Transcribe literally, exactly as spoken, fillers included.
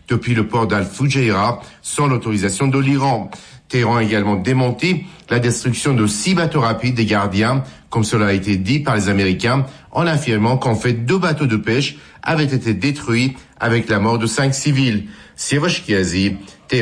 depuis le port d'Al-Fujairah sans l'autorisation de l'Iran. Téhéran a également démenti la destruction de six bateaux rapides des gardiens, comme cela a été dit par les Américains, en affirmant qu'en fait deux bateaux de pêche avaient été détruits avec la mort de cinq civils. Siavash Kiazi,